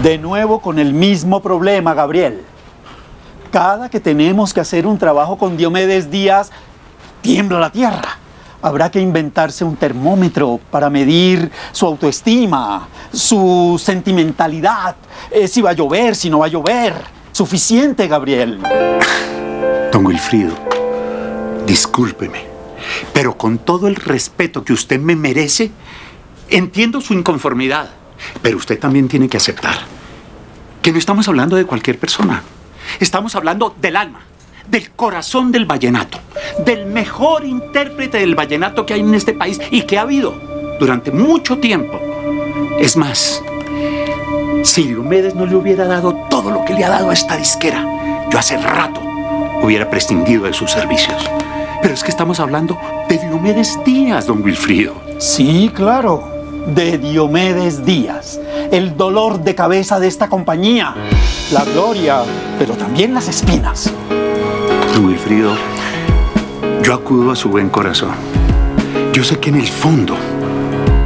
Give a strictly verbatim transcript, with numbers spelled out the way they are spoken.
De nuevo con el mismo problema, Gabriel. Cada que tenemos que hacer un trabajo con Diomedes Díaz, tiembla la tierra. Habrá que inventarse un termómetro para medir su autoestima, su sentimentalidad, eh, si va a llover, si no va a llover. Suficiente, Gabriel. Don Wilfrido, discúlpeme, pero con todo el respeto que usted me merece, entiendo su inconformidad, pero usted también tiene que aceptar que no estamos hablando de cualquier persona. Estamos hablando del alma, del corazón del vallenato, del mejor intérprete del vallenato que hay en este país y que ha habido durante mucho tiempo. Es más, si Diomedes no le hubiera dado todo lo que le ha dado a esta disquera, yo hace rato hubiera prescindido de sus servicios. Pero es que estamos hablando de Diomedes Díaz, don Wilfrido. Sí, claro, de Diomedes Díaz, el dolor de cabeza de esta compañía, la gloria, pero también las espinas. Don Wilfrido, yo acudo a su buen corazón. Yo sé que en el fondo